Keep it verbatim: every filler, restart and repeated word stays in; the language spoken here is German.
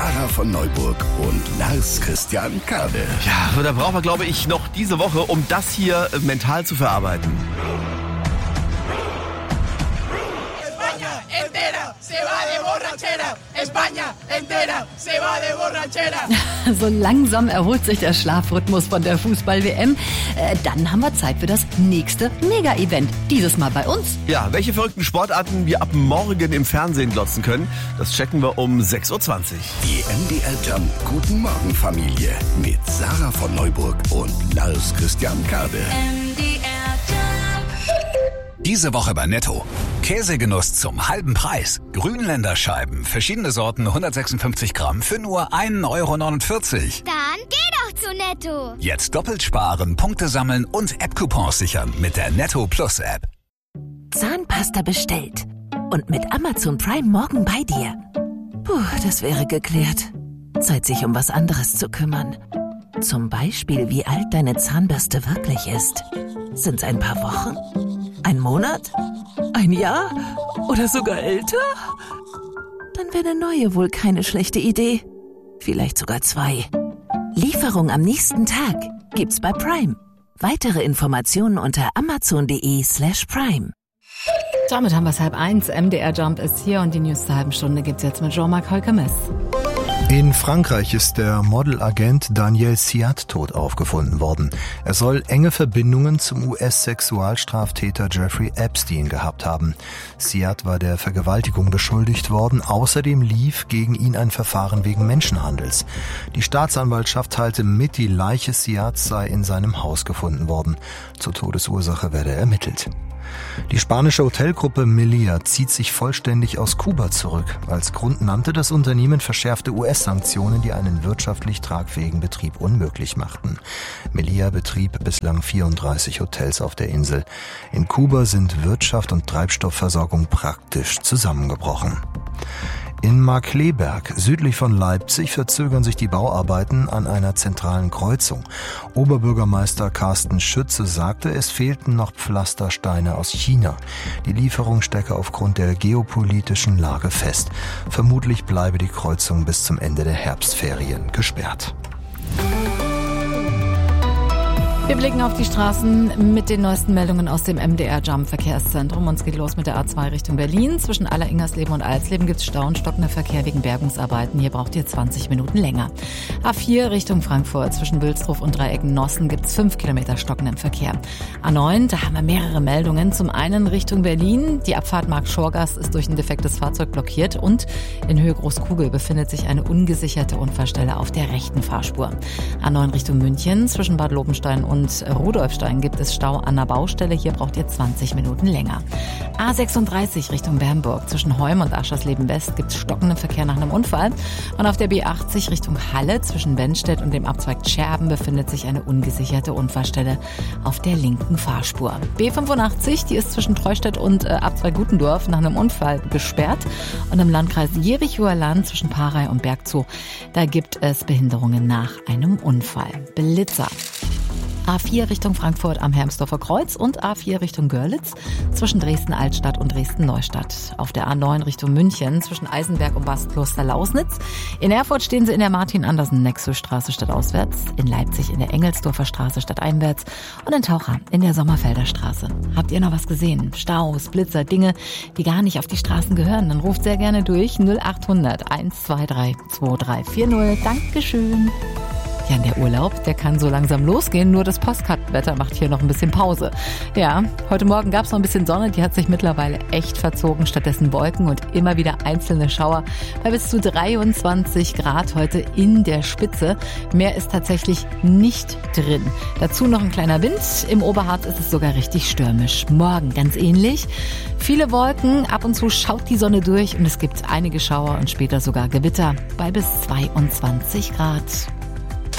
Sarah von Neuburg und Lars Christian Kade. Ja, da brauchen wir, glaube ich, noch diese Woche, um das hier mental zu verarbeiten. España entera se va de borrachera. España entera se va de borrachera. So langsam erholt sich der Schlafrhythmus von der Fußball-W M. Äh, dann haben wir Zeit für das nächste Mega-Event. Dieses Mal bei uns. Ja, welche verrückten Sportarten wir ab morgen im Fernsehen glotzen können, das checken wir um sechs Uhr zwanzig. Die M D R Jump Guten Morgen Familie mit Sarah von Neuburg und Lars Christian Kade. M D R Jump. Diese Woche bei Netto. Käsegenuss zum halben Preis. Grünländer Scheiben, verschiedene Sorten, hundertsechsundfünfzig Gramm für nur ein Euro neunundvierzig. Dann geh doch zu Netto. Jetzt doppelt sparen, Punkte sammeln und App-Coupons sichern mit der Netto Plus App. Zahnpasta bestellt und mit Amazon Prime morgen bei dir. Puh, das wäre geklärt. Zeit, sich um was anderes zu kümmern. Zum Beispiel, wie alt deine Zahnbürste wirklich ist. Sind's ein paar Wochen? Ein Monat? Ein Jahr? Oder sogar älter? Dann wäre eine neue wohl keine schlechte Idee. Vielleicht sogar zwei. Lieferung am nächsten Tag gibt's bei Prime. Weitere Informationen unter amazon.de slash prime. Damit haben wir es halb eins. M D R Jump ist hier und die News zur halben Stunde gibt's jetzt mit Jean-Marc Holkemes. In Frankreich ist der Modelagent Daniel Siat tot aufgefunden worden. Er soll enge Verbindungen zum U S-Sexualstraftäter Jeffrey Epstein gehabt haben. Siat war der Vergewaltigung beschuldigt worden. Außerdem lief gegen ihn ein Verfahren wegen Menschenhandels. Die Staatsanwaltschaft teilte mit, die Leiche Siats sei in seinem Haus gefunden worden. Zur Todesursache werde ermittelt. Die spanische Hotelgruppe Meliá zieht sich vollständig aus Kuba zurück. Als Grund nannte das Unternehmen verschärfte U S-Sanktionen, die einen wirtschaftlich tragfähigen Betrieb unmöglich machten. Meliá betrieb bislang vierunddreißig Hotels auf der Insel. In Kuba sind Wirtschaft und Treibstoffversorgung praktisch zusammengebrochen. In Markkleeberg, südlich von Leipzig, verzögern sich die Bauarbeiten an einer zentralen Kreuzung. Oberbürgermeister Carsten Schütze sagte, es fehlten noch Pflastersteine aus China. Die Lieferung stecke aufgrund der geopolitischen Lage fest. Vermutlich bleibe die Kreuzung bis zum Ende der Herbstferien gesperrt. Wir blicken auf die Straßen mit den neuesten Meldungen aus dem M D R Jump Verkehrszentrum. Und es geht los mit der A zwei Richtung Berlin. Zwischen Aller-Ingersleben und Alsleben gibt es Stau und stockender Verkehr wegen Bergungsarbeiten. Hier braucht ihr zwanzig Minuten länger. A vier Richtung Frankfurt. Zwischen Wilsdruff und Dreiecken-Nossen gibt es fünf Kilometer stockenden Verkehr. A neun, da haben wir mehrere Meldungen. Zum einen Richtung Berlin. Die Abfahrt Markt-Schorgast ist durch ein defektes Fahrzeug blockiert. Und in Höhe Großkugel befindet sich eine ungesicherte Unfallstelle auf der rechten Fahrspur. A neun Richtung München. Zwischen Bad Lobenstein und und Rudolfstein gibt es Stau an der Baustelle. Hier braucht ihr zwanzig Minuten länger. A sechsunddreißig Richtung Bernburg. Zwischen Heum und Aschersleben West gibt es stockenden Verkehr nach einem Unfall. Und auf der B achtzig Richtung Halle zwischen Wenstedt und dem Abzweig Scherben befindet sich eine ungesicherte Unfallstelle auf der linken Fahrspur. B fünfundachtzig, die ist zwischen Treustedt und äh, Abzweig Gutendorf nach einem Unfall gesperrt. Und im Landkreis Jerichoer Land zwischen Parei und Bergzoo, da gibt es Behinderungen nach einem Unfall. Blitzer. A vier Richtung Frankfurt am Hermsdorfer Kreuz und A vier Richtung Görlitz zwischen Dresden-Altstadt und Dresden-Neustadt. Auf der A neun Richtung München zwischen Eisenberg und Bastkloster-Lausnitz. In Erfurt stehen sie in der Martin-Andersen-Nexus-Straße stadtauswärts, in Leipzig in der Engelsdorfer Straße stadteinwärts und in Taucher in der Sommerfelder Straße. Habt ihr noch was gesehen? Staus, Blitzer, Dinge, die gar nicht auf die Straßen gehören? Dann ruft sehr gerne durch null achthundert eins zwei drei zwei drei vier null. Dankeschön. Ja, der Urlaub, der kann so langsam losgehen, nur das Postkartenwetter macht hier noch ein bisschen Pause. Ja, heute Morgen gab es noch ein bisschen Sonne, die hat sich mittlerweile echt verzogen, stattdessen Wolken und immer wieder einzelne Schauer bei bis zu dreiundzwanzig Grad heute in der Spitze. Mehr ist tatsächlich nicht drin. Dazu noch ein kleiner Wind, im Oberharz ist es sogar richtig stürmisch. Morgen ganz ähnlich, viele Wolken, ab und zu schaut die Sonne durch und es gibt einige Schauer und später sogar Gewitter bei bis zweiundzwanzig Grad.